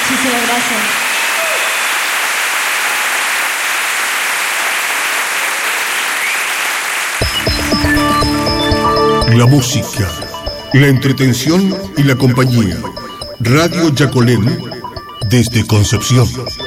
Muchísimas gracias. La música, la entretención y la compañía. Radio Yacolén, desde Concepción.